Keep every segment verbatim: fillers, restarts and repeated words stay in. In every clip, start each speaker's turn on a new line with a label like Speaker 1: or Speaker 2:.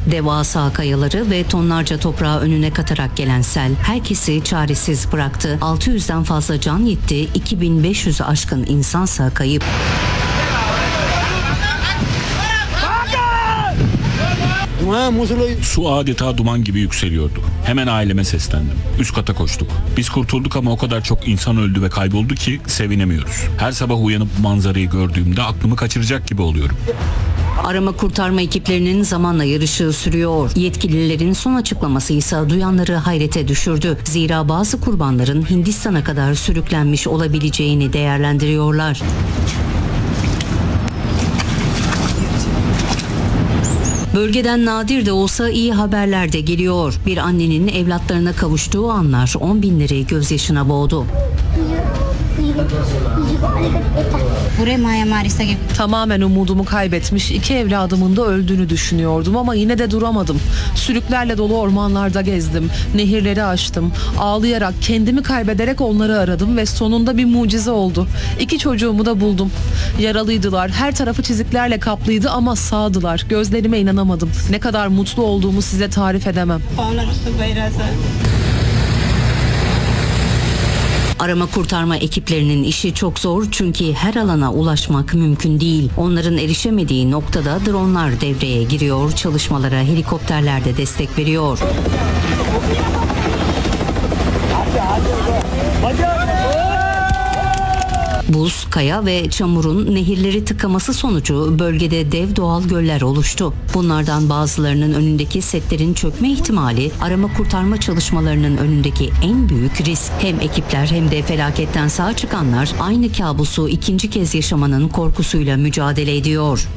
Speaker 1: Devasa kayaları ve tonlarca toprağı önüne katarak gelen sel herkesi çaresiz bıraktı. altı yüzden fazla can gitti, iki bin beş yüzü aşkın insansa kayıp.
Speaker 2: Su adeta duman gibi yükseliyordu. Hemen aileme seslendim. Üst kata koştuk. Biz kurtulduk ama o kadar çok insan öldü ve kayboldu ki sevinemiyoruz. Her sabah uyanıp manzarayı gördüğümde aklımı kaçıracak gibi oluyorum.
Speaker 1: Arama kurtarma ekiplerinin zamanla yarışı sürüyor. Yetkililerin son açıklaması ise duyanları hayrete düşürdü. Zira bazı kurbanların Hindistan'a kadar sürüklenmiş olabileceğini değerlendiriyorlar. Bölgeden nadir de olsa iyi haberler de geliyor. Bir annenin evlatlarına kavuştuğu anlar on binleri gözyaşına boğdu.
Speaker 3: Tamamen umudumu kaybetmiş, iki evladımın da öldüğünü düşünüyordum ama yine de duramadım. Sülüklerle dolu ormanlarda gezdim, nehirleri aştım. Ağlayarak, kendimi kaybederek onları aradım ve sonunda bir mucize oldu. İki çocuğumu da buldum. Yaralıydılar, her tarafı çiziklerle kaplıydı ama sağdılar. Gözlerime inanamadım. Ne kadar mutlu olduğumu size tarif edemem.
Speaker 1: Arama kurtarma ekiplerinin işi çok zor çünkü her alana ulaşmak mümkün değil. Onların erişemediği noktada dronlar devreye giriyor, çalışmalara helikopterler de destek veriyor. Buz, kaya ve çamurun nehirleri tıkaması sonucu bölgede dev doğal göller oluştu. Bunlardan bazılarının önündeki setlerin çökme ihtimali arama kurtarma çalışmalarının önündeki en büyük risk. Hem ekipler hem de felaketten sağ çıkanlar aynı kabusu ikinci kez yaşamanın korkusuyla mücadele ediyor.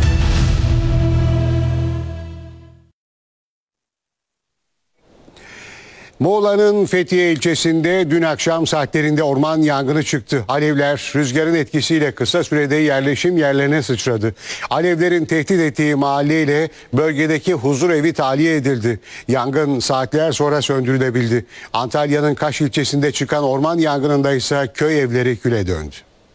Speaker 4: Muğla'nın Fethiye ilçesinde dün akşam saatlerinde orman yangını çıktı. Alevler rüzgarın etkisiyle kısa sürede yerleşim yerlerine sıçradı. Alevlerin tehdit ettiği mahalleyle bölgedeki huzurevi tahliye edildi. Yangın saatler sonra söndürülebildi. Antalya'nın Kaş ilçesinde çıkan orman yangınında ise köy evleri küle döndü.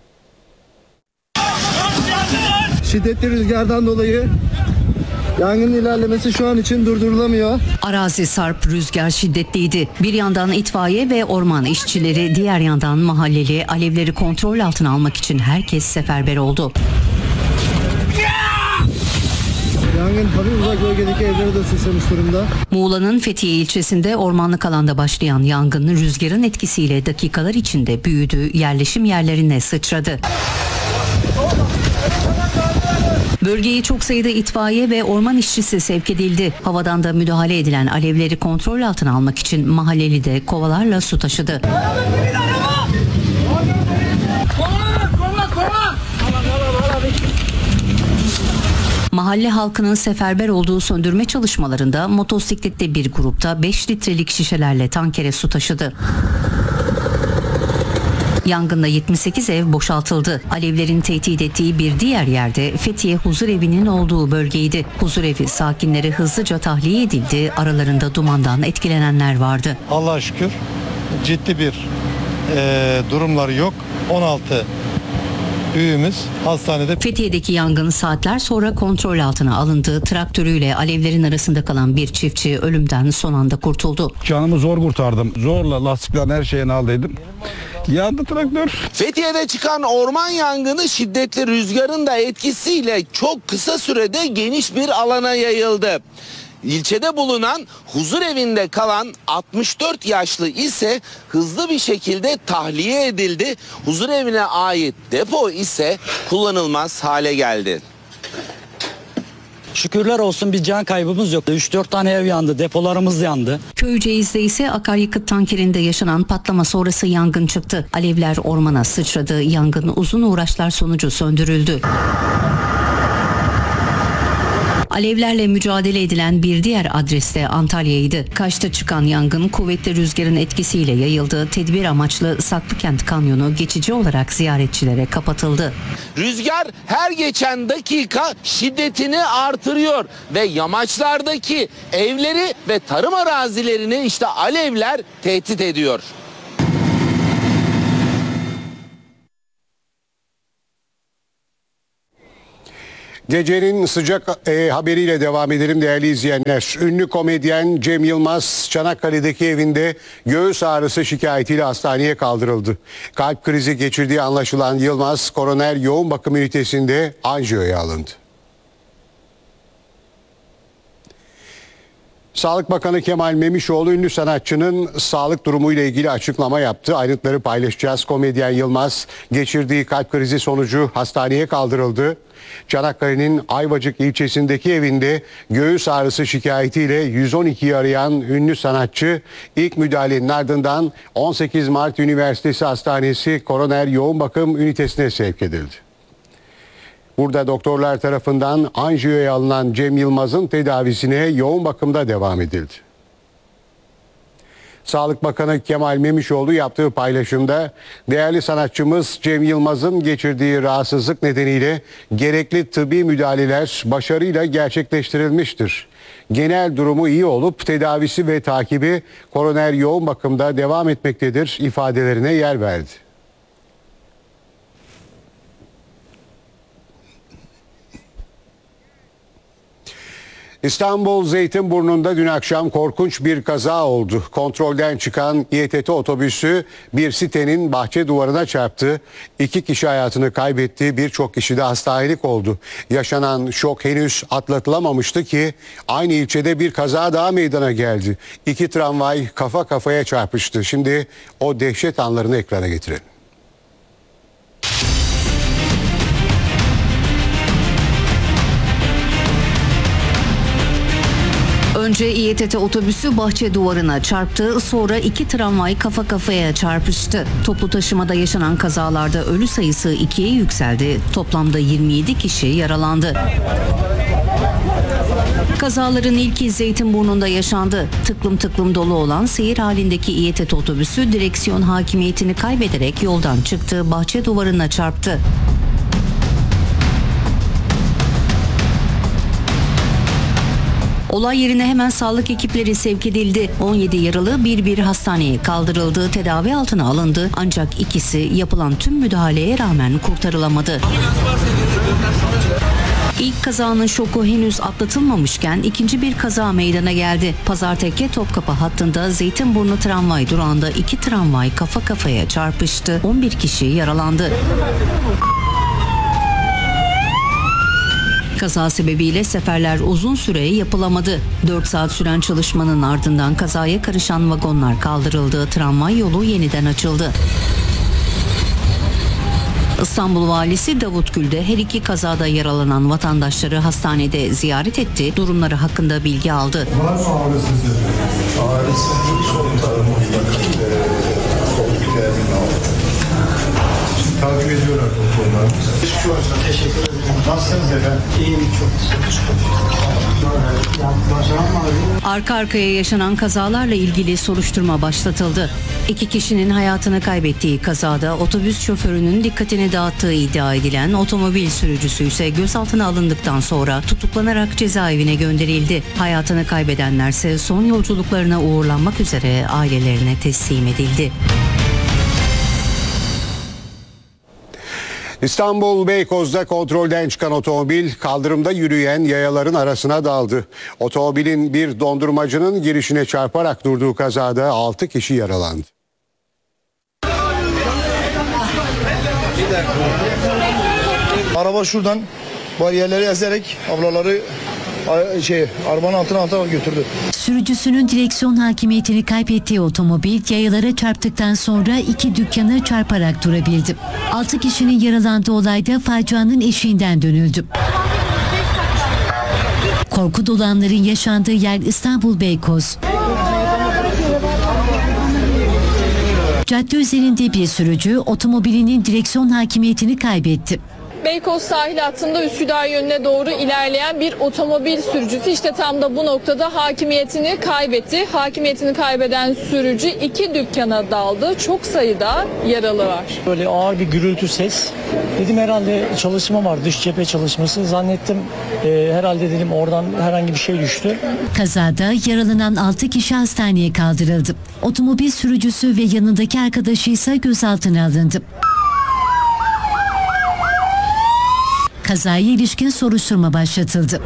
Speaker 5: Şiddetli rüzgardan dolayı yangının ilerlemesi şu an için durdurulamıyor.
Speaker 1: Arazi sarp, rüzgar şiddetliydi. Bir yandan itfaiye ve orman işçileri, diğer yandan mahalleli alevleri kontrol altına almak için herkes seferber oldu.
Speaker 5: Yangın tabii uzak bölgedeki evlere de sıçramış durumda.
Speaker 1: Muğla'nın Fethiye ilçesinde ormanlık alanda başlayan yangın rüzgarın etkisiyle dakikalar içinde büyüdü, yerleşim yerlerine sıçradı. Bölgeye çok sayıda itfaiye ve orman işçisi sevk edildi. Havadan da müdahale edilen alevleri kontrol altına almak için mahalleli de kovalarla su taşıdı. Mahalle halkının seferber olduğu söndürme çalışmalarında motosiklette bir grupta beş litrelik şişelerle tankere su taşıdı. Yangında yetmiş sekiz ev boşaltıldı. Alevlerin tehdit ettiği bir diğer yerde Fethiye Huzurevi'nin olduğu bölgeydi. Huzurevi sakinleri hızlıca tahliye edildi. Aralarında dumandan etkilenenler vardı.
Speaker 6: Allah'a şükür ciddi bir e, durumları yok. on altı büyüğümüz hastanede.
Speaker 1: Fethiye'deki yangın saatler sonra kontrol altına alındı. Traktörüyle alevlerin arasında kalan bir çiftçi ölümden son anda kurtuldu.
Speaker 7: Canımı zor kurtardım. Zorla lastiklerin her şeyini aldıydım. Yandı traktör.
Speaker 8: Fethiye'de çıkan orman yangını şiddetli rüzgarın da etkisiyle çok kısa sürede geniş bir alana yayıldı. İlçede bulunan huzur evinde kalan altmış dört yaşlı ise hızlı bir şekilde tahliye edildi. Huzur evine ait depo ise kullanılmaz hale geldi.
Speaker 9: Şükürler olsun bir can kaybımız yok. üç dört tane ev yandı, depolarımız yandı.
Speaker 1: Köyceğiz'de ise akaryakıt tankerinde yaşanan patlama sonrası yangın çıktı. Alevler ormana sıçradı. Yangın uzun uğraşlar sonucu söndürüldü. Alevlerle mücadele edilen bir diğer adres de Antalya'ydı. Kaş'ta çıkan yangın kuvvetli rüzgarın etkisiyle yayıldı. Tedbir amaçlı Saklıkent Kanyonu geçici olarak ziyaretçilere kapatıldı.
Speaker 8: Rüzgar her geçen dakika şiddetini artırıyor ve yamaçlardaki evleri ve tarım arazilerini işte alevler tehdit ediyor.
Speaker 4: Gecenin sıcak e, haberiyle devam edelim değerli izleyenler. Ünlü komedyen Cem Yılmaz Çanakkale'deki evinde göğüs ağrısı şikayetiyle hastaneye kaldırıldı. Kalp krizi geçirdiği anlaşılan Yılmaz koroner yoğun bakım ünitesinde anjiyoya alındı. Sağlık Bakanı Kemal Memişoğlu ünlü sanatçının sağlık durumuyla ilgili açıklama yaptı. Ayrıntıları paylaşacağız. Komedyen Yılmaz geçirdiği kalp krizi sonucu hastaneye kaldırıldı. Çanakkale'nin Ayvacık ilçesindeki evinde göğüs ağrısı şikayetiyle yüz on ikiyi arayan ünlü sanatçı ilk müdahalenin ardından on sekiz Mart Üniversitesi Hastanesi Koroner Yoğun Bakım Ünitesi'ne sevk edildi. Burada doktorlar tarafından anjiyoya alınan Cem Yılmaz'ın tedavisine yoğun bakımda devam edildi. Sağlık Bakanı Kemal Memişoğlu yaptığı paylaşımda değerli sanatçımız Cem Yılmaz'ın geçirdiği rahatsızlık nedeniyle gerekli tıbbi müdahaleler başarıyla gerçekleştirilmiştir. Genel durumu iyi olup tedavisi ve takibi koroner yoğun bakımda devam etmektedir ifadelerine yer verdi. İstanbul Zeytinburnu'nda dün akşam korkunç bir kaza oldu. Kontrolden çıkan İ T T otobüsü bir sitenin bahçe duvarına çarptı. İki kişi hayatını kaybetti, birçok kişi de hastanelik oldu. Yaşanan şok henüz atlatılamamıştı ki aynı ilçede bir kaza daha meydana geldi. İki tramvay kafa kafaya çarpıştı. Şimdi o dehşet anlarını ekrana getirelim.
Speaker 1: Önce İ T T otobüsü bahçe duvarına çarptı, sonra iki tramvay kafa kafaya çarpıştı. Toplu taşımada yaşanan kazalarda ölü sayısı ikiye yükseldi. Toplamda yirmi yedi kişi yaralandı. Kazaların ilki Zeytinburnu'nda yaşandı. Tıklım tıklım dolu olan seyir halindeki İ T T otobüsü direksiyon hakimiyetini kaybederek yoldan çıktı, bahçe duvarına çarptı. Olay yerine hemen sağlık ekipleri sevk edildi. on yedi yaralı bir bir hastaneye kaldırıldı, tedavi altına alındı. Ancak ikisi yapılan tüm müdahaleye rağmen kurtarılamadı. İlk kazanın şoku henüz atlatılmamışken ikinci bir kaza meydana geldi. Pazarteke Topkapı hattında Zeytinburnu tramvay durağında iki tramvay kafa kafaya çarpıştı. on bir kişi yaralandı. Kaza sebebiyle seferler uzun süre yapılamadı. dört saat süren çalışmanın ardından kazaya karışan vagonlar kaldırıldı. Tramvay yolu yeniden açıldı. İstanbul Valisi Davut Gül de her iki kazada yaralanan vatandaşları hastanede ziyaret etti. Durumları hakkında bilgi aldı.
Speaker 10: Var mı ağrısızlık? Ağrısızlık sorunlarımızda soğuklarını aldı. Şimdi takip ediyorlar doktorlarımız. Geçmiş olsun. Teşekkür ederim. Nasılsınız efendim? İyiyim çok.
Speaker 1: Arka arkaya yaşanan kazalarla ilgili soruşturma başlatıldı. İki kişinin hayatını kaybettiği kazada otobüs şoförünün dikkatini dağıttığı iddia edilen otomobil sürücüsü ise gözaltına alındıktan sonra tutuklanarak cezaevine gönderildi. Hayatını kaybedenlerse son yolculuklarına uğurlanmak üzere ailelerine teslim edildi.
Speaker 4: İstanbul Beykoz'da kontrolden çıkan otomobil kaldırımda yürüyen yayaların arasına daldı. Otomobilin bir dondurmacının girişine çarparak durduğu kazada altı kişi yaralandı.
Speaker 5: Araba şuradan bariyerleri ezerek ablaları şey arabanın altına atarak götürdü.
Speaker 11: Sürücüsünün direksiyon hakimiyetini kaybettiği otomobil yayalara çarptıktan sonra iki dükkanı çarparak durabildi. altı kişinin yaralandığı olayda facianın eşiğinden dönüldü. Korku dolu anların yaşandığı yer İstanbul Beykoz. Cadde üzerinde bir sürücü otomobilinin direksiyon hakimiyetini kaybetti.
Speaker 12: Beykoz sahil hattında Üsküdar yönüne doğru ilerleyen bir otomobil sürücüsü işte tam da bu noktada hakimiyetini kaybetti. Hakimiyetini kaybeden sürücü iki dükkana daldı. Çok sayıda yaralı var.
Speaker 13: Böyle ağır bir gürültü ses. Dedim herhalde çalışma var, dış cephe çalışması. Zannettim e, herhalde dedim oradan herhangi bir şey düştü.
Speaker 11: Kazada yaralanan altı kişi hastaneye kaldırıldı. Otomobil sürücüsü ve yanındaki arkadaşı ise gözaltına alındı. Kazaya ilişkin soruşturma başlatıldı.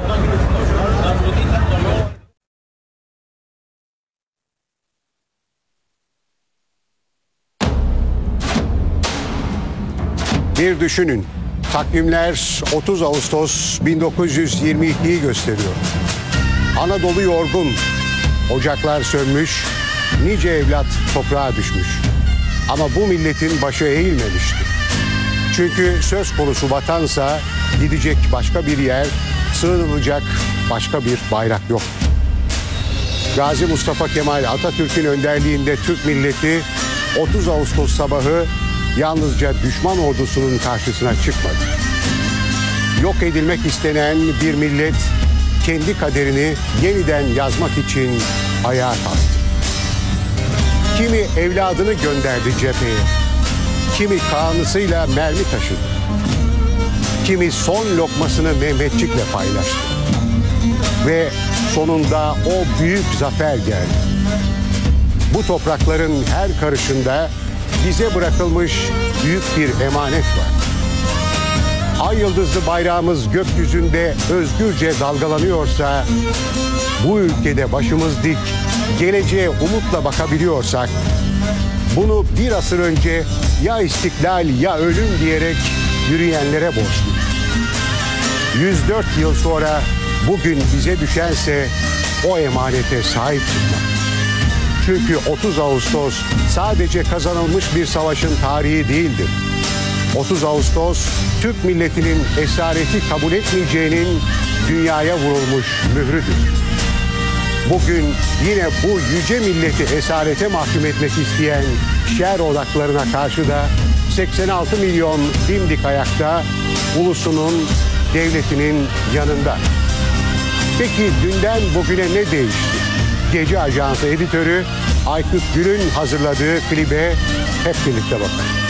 Speaker 4: Bir düşünün. Takvimler otuz Ağustos bin dokuz yüz yirmi ikiyi gösteriyor. Anadolu yorgun. Ocaklar sönmüş. Nice evlat toprağa düşmüş. Ama bu milletin başı eğilmemişti. Çünkü söz konusu vatansa gidecek başka bir yer, sığınılacak başka bir bayrak yok. Gazi Mustafa Kemal Atatürk'ün önderliğinde Türk milleti otuz Ağustos sabahı yalnızca düşman ordusunun karşısına çıkmadı. Yok edilmek istenen bir millet kendi kaderini yeniden yazmak için ayağa kalktı. Kimi evladını gönderdi cepheye, kimi kanısıyla mermi taşıdı, kimi son lokmasını Mehmetçik'le paylaştı. Ve sonunda o büyük zafer geldi. Bu toprakların her karışında bize bırakılmış büyük bir emanet var. Ay yıldızlı bayrağımız gökyüzünde özgürce dalgalanıyorsa, bu ülkede başımız dik, geleceğe umutla bakabiliyorsak, bunu bir asır önce ya istiklal ya ölüm diyerek yürüyenlere borçluyuz. yüz dört yıl sonra bugün bize düşense o emanete sahip çıkmak. Çünkü otuz Ağustos sadece kazanılmış bir savaşın tarihi değildir. otuz Ağustos Türk milletinin esareti kabul etmeyeceğinin dünyaya vurulmuş mührüdür. Bugün yine bu yüce milleti esarete mahkum etmek isteyen şer odaklarına karşı da seksen altı milyon dimdik ayakta, ulusunun, devletinin yanında. Peki dünden bugüne ne değişti? Gece Ajansı editörü Aykut Gül'ün hazırladığı klibe hep birlikte bakalım.